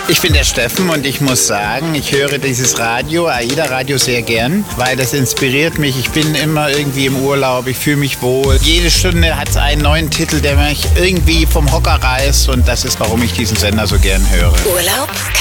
Ich bin der Steffen und ich muss sagen, ich höre dieses Radio, AIDA-Radio, sehr gern, weil das inspiriert mich. Ich bin immer irgendwie im Urlaub, ich fühle mich wohl. Jede Stunde hat es einen neuen Titel, der mich irgendwie vom Hocker reißt und das ist, warum ich diesen Sender so gern höre. Urlaub